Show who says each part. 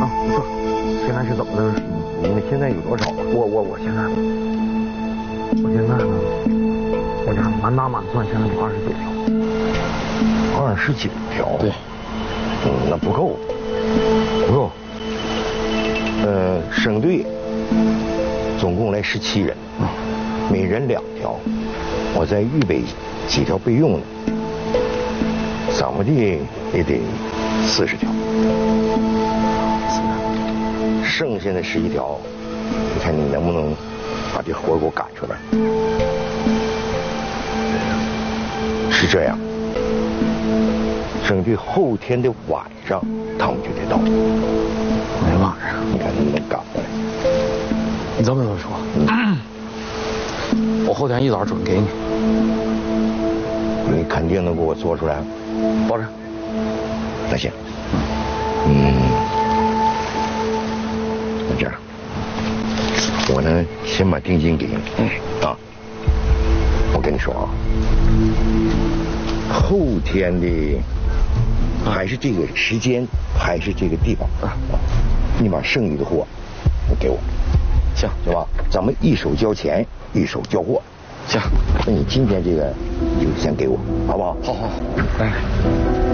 Speaker 1: 啊，不错。现在是怎么的？你们现在有多少？我现在呢，我家满打满算现在就29条。29条？对。那不够。省队总共来17人，每人2条，我再预备几条备用的，怎么的也得40条。剩下的11条，你看你能不能把这活给我赶出来？是这样，省队后天的晚上他们就得到。晚上，你看能不能赶过来？
Speaker 2: 你这么说，我后天一早准给你。
Speaker 1: 你肯定能给我做出来？保证。那行。那这样，我呢先把定金给你。啊，我跟你说啊，后天的还是这个时间，还是这个地方啊。你把剩余的货你给我，
Speaker 2: 行，
Speaker 1: 是吧？咱们一手交钱，一手交货。
Speaker 2: 行，
Speaker 1: 那你今天这个你就先给我，好不好？
Speaker 2: 好。哎。